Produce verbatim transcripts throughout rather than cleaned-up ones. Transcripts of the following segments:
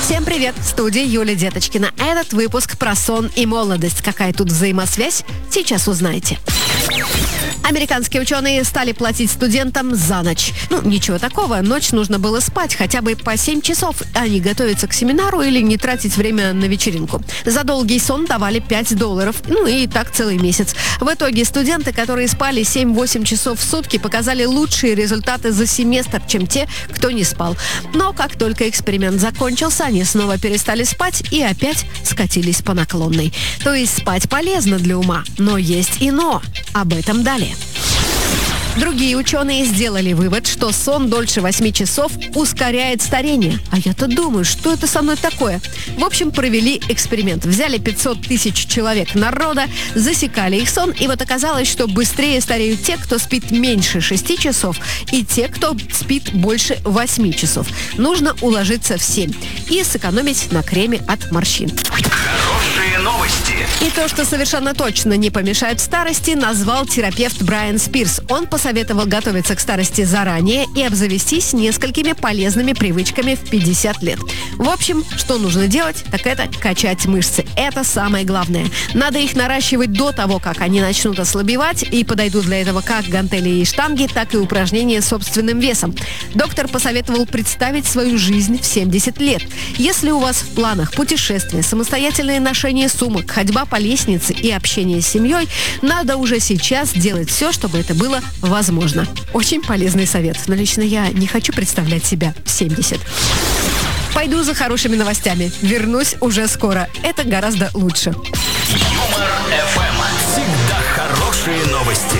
Всем привет! В студии Юлия Деточкина. Этот выпуск про сон и молодость. Какая тут взаимосвязь? Сейчас узнаете. Американские ученые стали платить студентам за ночь. Ну, ничего такого, ночь нужно было спать хотя бы по семь часов, а не готовиться к семинару или не тратить время на вечеринку. За долгий сон давали пять долларов, ну и так целый месяц. В итоге студенты, которые спали семь-восемь часов в сутки, показали лучшие результаты за семестр, чем те, кто не спал. Но как только эксперимент закончился, они снова перестали спать и опять скатились по наклонной. То есть спать полезно для ума, но есть и но. Об этом далее. Другие ученые сделали вывод, что сон дольше восьми часов ускоряет старение. А я-то думаю, что это со мной такое? В общем, провели эксперимент. Взяли пятьсот тысяч человек народа, засекали их сон, и вот оказалось, что быстрее стареют те, кто спит меньше шести часов, и те, кто спит больше восьми часов. Нужно уложиться в семь и сэкономить на креме от морщин. Хорошие новости. И то, что совершенно точно не помешает старости, назвал терапевт Брайан Спирс. Он посоветовал готовиться к старости заранее и обзавестись несколькими полезными привычками в пятьдесят лет. В общем, что нужно делать, так это качать мышцы. Это самое главное. Надо их наращивать до того, как они начнут ослабевать, и подойдут для этого как гантели и штанги, так и упражнения с собственным весом. Доктор посоветовал представить свою жизнь в семьдесят лет. Если у вас в планах путешествия, самостоятельное ношение сумок, ходьба по лестнице и общение с семьей, надо уже сейчас делать все, чтобы это было возможно. Очень полезный совет, но лично я не хочу представлять себя в семьдесят. Пойду за хорошими новостями. Вернусь уже скоро. Это гораздо лучше. Юмор эф эм. Всегда хорошие новости.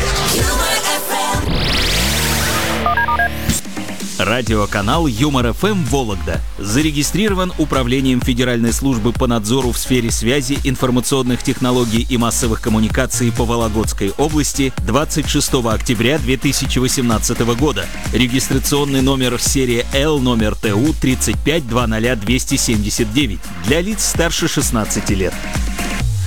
Радиоканал Юмор эф эм Вологда зарегистрирован Управлением Федеральной службы по надзору в сфере связи, информационных технологий и массовых коммуникаций по Вологодской области двадцать шестого октября две тысячи восемнадцатого года. Регистрационный номер серия Л, номер ТУ тридцать пять двадцать двести семьдесят девять для лиц старше шестнадцати лет.